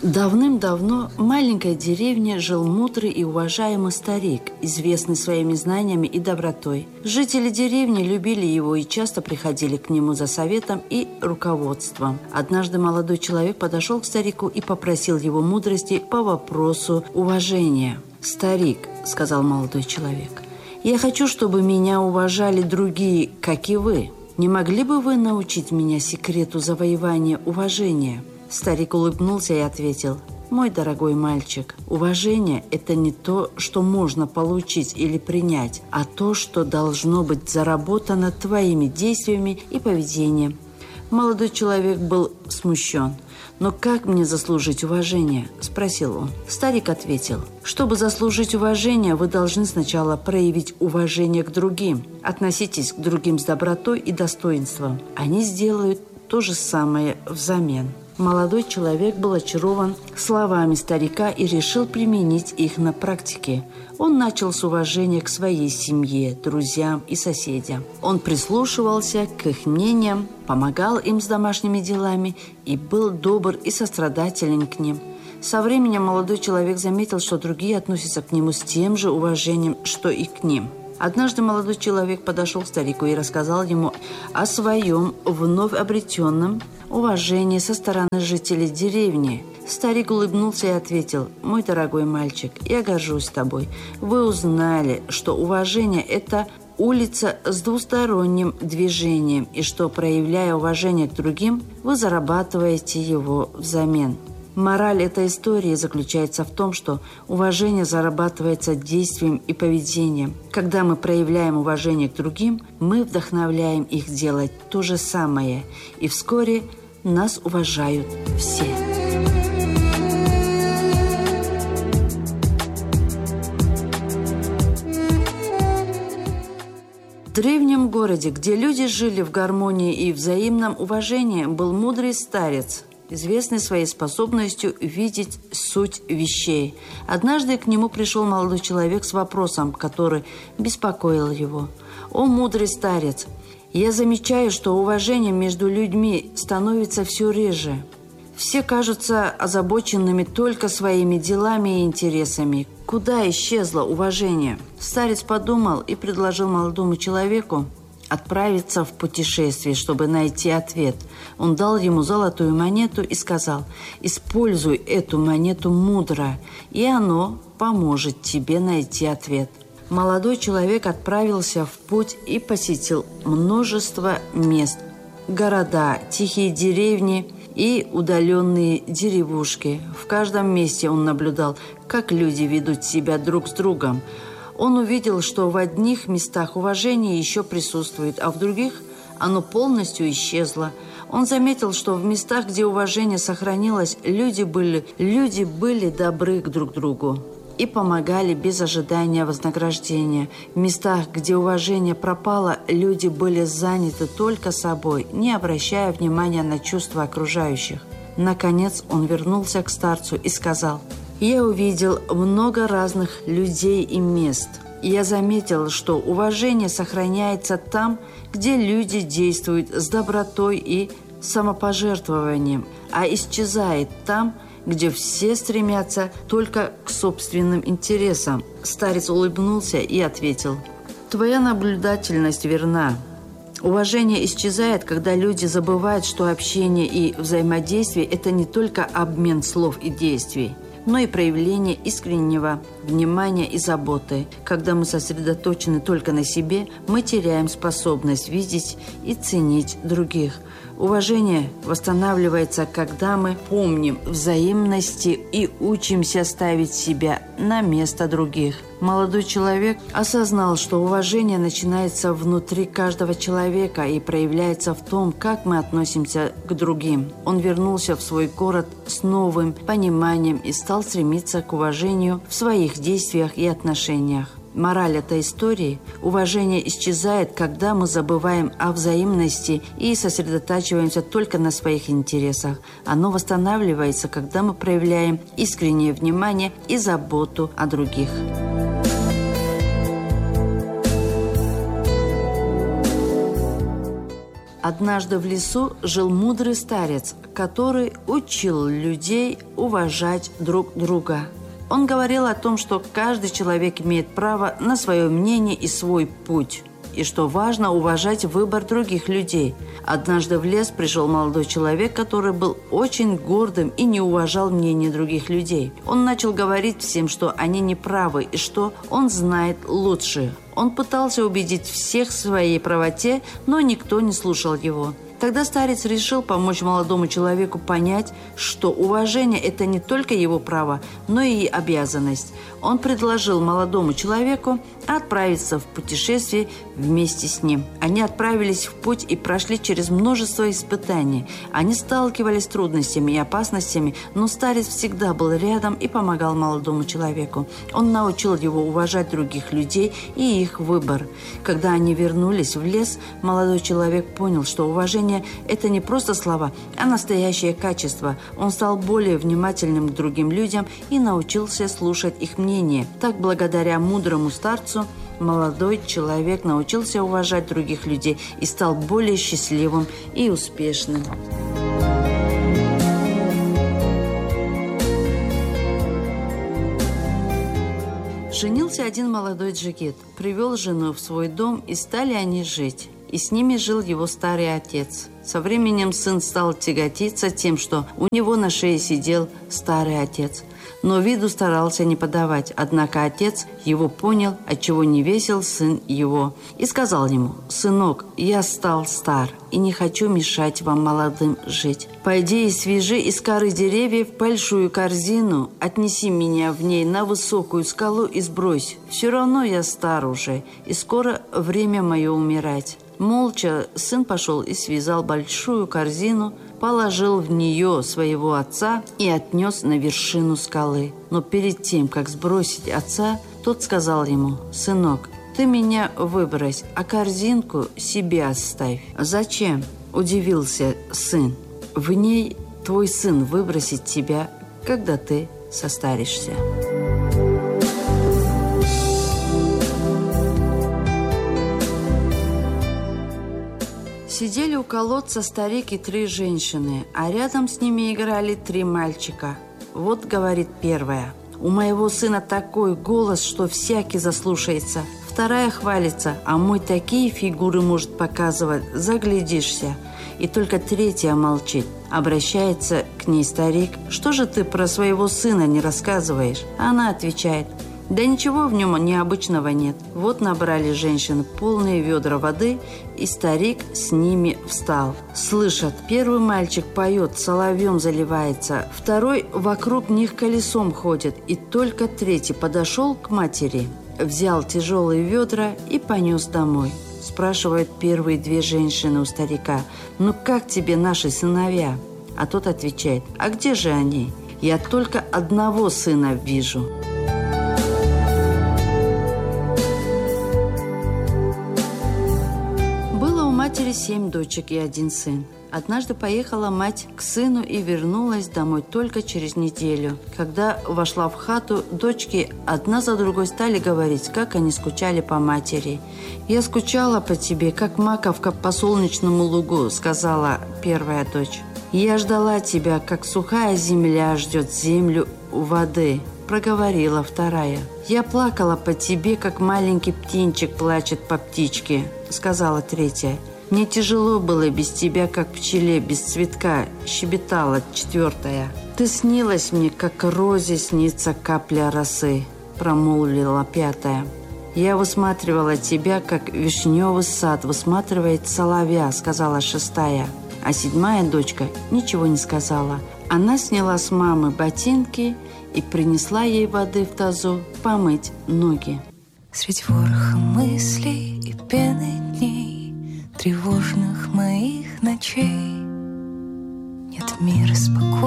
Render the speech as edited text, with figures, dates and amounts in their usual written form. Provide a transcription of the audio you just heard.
Давным-давно в маленькой деревне жил мудрый и уважаемый старик, известный своими знаниями и добротой. Жители деревни любили его и часто приходили к нему за советом и руководством. Однажды молодой человек подошел к старику и попросил его мудрости по вопросу уважения. «Старик», — сказал молодой человек, — «я хочу, чтобы меня уважали другие, как и вы. Не могли бы вы научить меня секрету завоевания уважения?» Старик улыбнулся и ответил: «Мой дорогой мальчик, уважение – это не то, что можно получить или принять, а то, что должно быть заработано твоими действиями и поведением». Молодой человек был смущен. «Но как мне заслужить уважение?» – спросил он. Старик ответил: «Чтобы заслужить уважение, вы должны сначала проявить уважение к другим. Относитесь к другим с добротой и достоинством. Они сделают то же самое взамен». Молодой человек был очарован словами старика и решил применить их на практике. Он начал с уважения к своей семье, друзьям и соседям. Он прислушивался к их мнениям, помогал им с домашними делами и был добр и сострадателен к ним. Со временем молодой человек заметил, что другие относятся к нему с тем же уважением, что и к ним. Однажды молодой человек подошел к старику и рассказал ему о своем вновь обретенном уважении со стороны жителей деревни. Старик улыбнулся и ответил: «Мой дорогой мальчик, я горжусь тобой. Вы узнали, что уважение – это улица с двусторонним движением, и что, проявляя уважение к другим, вы зарабатываете его взамен». Мораль этой истории заключается в том, что уважение зарабатывается действием и поведением. Когда мы проявляем уважение к другим, мы вдохновляем их делать то же самое, и вскоре нас уважают все. В древнем городе, где люди жили в гармонии и взаимном уважении, был мудрый старец, известный своей способностью видеть суть вещей. Однажды к нему пришел молодой человек с вопросом, который беспокоил его. «О, мудрый старец, я замечаю, что уважение между людьми становится все реже. Все кажутся озабоченными только своими делами и интересами. Куда исчезло уважение?» Старец подумал и предложил молодому человеку отправиться в путешествие, чтобы найти ответ. Он дал ему золотую монету и сказал: «Используй эту монету мудро, и оно поможет тебе найти ответ». Молодой человек отправился в путь и посетил множество мест: города, тихие деревни и удаленные деревушки. В каждом месте он наблюдал, как люди ведут себя друг с другом. Он увидел, что в одних местах уважение еще присутствует, а в других оно полностью исчезло. Он заметил, что в местах, где уважение сохранилось, люди были добры друг к другу и помогали без ожидания вознаграждения. В местах, где уважение пропало, люди были заняты только собой, не обращая внимания на чувства окружающих. Наконец он вернулся к старцу и сказал: «Я увидел много разных людей и мест. Я заметил, что уважение сохраняется там, где люди действуют с добротой и самопожертвованием, а исчезает там, где все стремятся только к собственным интересам». Старец улыбнулся и ответил: «Твоя наблюдательность верна. Уважение исчезает, когда люди забывают, что общение и взаимодействие – это не только обмен слов и действий, но и проявление искреннего внимания и заботы. Когда мы сосредоточены только на себе, мы теряем способность видеть и ценить других. Уважение восстанавливается, когда мы помним взаимности и учимся ставить себя на место других». Молодой человек осознал, что уважение начинается внутри каждого человека и проявляется в том, как мы относимся к другим. Он вернулся в свой город с новым пониманием и стал стремиться к уважению в своих действиях и отношениях. Мораль этой истории: уважение исчезает, когда мы забываем о взаимности и сосредотачиваемся только на своих интересах. Оно восстанавливается, когда мы проявляем искреннее внимание и заботу о других. Однажды в лесу жил мудрый старец, который учил людей уважать друг друга. Он говорил о том, что каждый человек имеет право на свое мнение и свой путь, и что важно уважать выбор других людей. Однажды в лес пришел молодой человек, который был очень гордым и не уважал мнение других людей. Он начал говорить всем, что они не правы и что он знает лучше. Он пытался убедить всех в своей правоте, но никто не слушал его. Тогда старец решил помочь молодому человеку понять, что уважение – это не только его право, но и обязанность. Он предложил молодому человеку отправиться в путешествие вместе с ним. Они отправились в путь и прошли через множество испытаний. Они сталкивались с трудностями и опасностями, но старец всегда был рядом и помогал молодому человеку. Он научил его уважать других людей и их выбор. Когда они вернулись в лес, молодой человек понял, что уважение – это не просто слова, а настоящее качество. Он стал более внимательным к другим людям и научился слушать их мнение. Так, благодаря мудрому старцу, молодой человек научился уважать других людей и стал более счастливым и успешным. Женился один молодой джигит, привел жену в свой дом, и стали они жить. И с ними жил его старый отец. Со временем сын стал тяготиться тем, что у него на шее сидел старый отец. Но виду старался не подавать. Однако отец его понял, отчего не весел сын его. И сказал ему: «Сынок, я стал стар и не хочу мешать вам, молодым, жить. Пойди и свяжи из коры деревьев большую корзину, отнеси меня в ней на высокую скалу и сбрось. Все равно я стар уже, и скоро время мое умирать». Молча сын пошел и связал большую корзину, положил в нее своего отца и отнес на вершину скалы. Но перед тем, как сбросить отца, тот сказал ему: «Сынок, ты меня выбрось, а корзинку себе оставь». «Зачем?» – удивился сын. «В ней твой сын выбросит тебя, когда ты состаришься». Сидели у колодца старик и 3 женщины, а рядом с ними играли 3 мальчика. Вот говорит первая: «У моего сына такой голос, что всякий заслушается». Вторая хвалится: «А мой такие фигуры может показывать, заглядишься». И только третья молчит. Обращается к ней старик: «Что же ты про своего сына не рассказываешь?» Она отвечает: «Да ничего в нем необычного нет». Вот набрали женщины полные ведра воды, и старик с ними встал. Слышат, первый мальчик поет, соловьем заливается, второй вокруг них колесом ходит, и только третий подошел к матери, взял тяжелые ведра и понес домой. Спрашивают первые 2 женщины у старика: «Ну как тебе наши сыновья?» А тот отвечает: «А где же они? Я только одного сына вижу». Матери 7 дочек и 1 сын. Однажды поехала мать к сыну и вернулась домой только через неделю. Когда вошла в хату, дочки одна за другой стали говорить, как они скучали по матери. «Я скучала по тебе, как маковка по солнечному лугу», — сказала первая дочь. «Я ждала тебя, как сухая земля ждет землю у воды», — проговорила вторая. «Я плакала по тебе, как маленький птенчик плачет по птичке», — сказала третья. «Мне тяжело было без тебя, как пчеле без цветка», — щебетала 4-я. «Ты снилась мне, как розе снится капля росы», — промолвила 5-я. «Я высматривала тебя, как вишневый сад высматривает соловья», — сказала 6-я. А 7-я дочка ничего не сказала. Она сняла с мамы ботинки и принесла ей воды в тазу помыть ноги. Средь вороха мыслей и пены дней, тревожных моих ночей, нет мира спокойного.